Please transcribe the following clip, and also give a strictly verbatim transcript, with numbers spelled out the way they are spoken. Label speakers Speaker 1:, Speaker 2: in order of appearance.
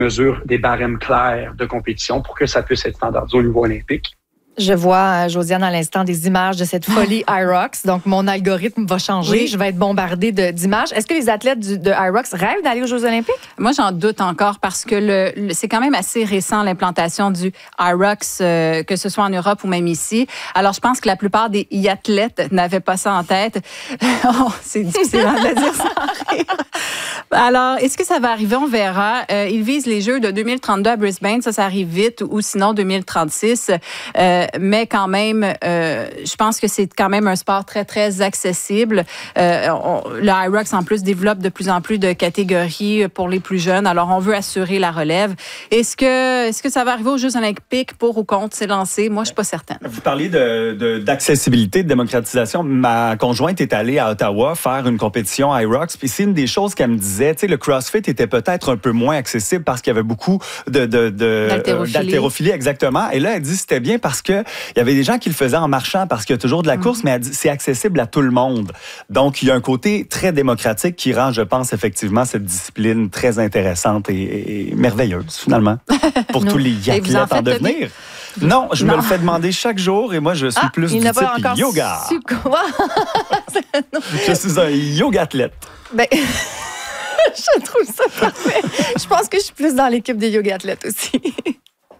Speaker 1: mesure des barèmes clairs de compétition pour que ça puisse être standardisé au niveau olympique.
Speaker 2: Je vois, Josiane, à l'instant, des images de cette folie IROX. Donc, mon algorithme va changer. Oui. Je vais être bombardée de, d'images. Est-ce que les athlètes du, de IROX rêvent d'aller aux Jeux olympiques?
Speaker 3: Moi, j'en doute encore parce que le, le, c'est quand même assez récent, l'implantation du IROX, euh, que ce soit en Europe ou même ici. Alors, je pense que la plupart des athlètes n'avaient pas ça en tête. Oh, c'est difficile de le dire sans rire. Alors, est-ce que ça va arriver? On verra. Euh, ils visent les Jeux de deux mille trente-deux à Brisbane. Ça, ça arrive vite. Ou sinon, deux mille trente-six. Euh, mais quand même, euh, je pense que c'est quand même un sport très, très accessible. Euh, on, le IROX, en plus, développe de plus en plus de catégories pour les plus jeunes. Alors, on veut assurer la relève. Est-ce que, est-ce que ça va arriver aux Jeux olympiques pour ou contre s'élancer? Moi, je suis pas certaine.
Speaker 4: Vous parliez de, de, d'accessibilité, de démocratisation. Ma conjointe est allée à Ottawa faire une compétition IROX. Puis c'est une des choses qu'elle me disait. Tu sais, le CrossFit était peut-être un peu moins accessible parce qu'il y avait beaucoup de, de, de
Speaker 3: d'haltérophilie.
Speaker 4: d'haltérophilie, exactement. Et là, elle dit c'était bien parce que il y avait des gens qui le faisaient en marchant parce qu'il y a toujours de la course, mm-hmm. mais elle dit c'est accessible à tout le monde. Donc, il y a un côté très démocratique qui rend, je pense, effectivement, cette discipline très intéressante et, et, et merveilleuse, finalement, pour tous les athlètes en, en devenir. Non, je non. me le fais demander chaque jour et moi, je suis
Speaker 2: ah,
Speaker 4: plus
Speaker 2: il
Speaker 4: du
Speaker 2: n'a
Speaker 4: type
Speaker 2: pas encore
Speaker 4: yoga.
Speaker 2: Su quoi?
Speaker 4: Je suis un yoga-athlète.
Speaker 2: Ben... Je trouve ça parfait. Je pense que je suis plus dans l'équipe des yoga-athlètes aussi.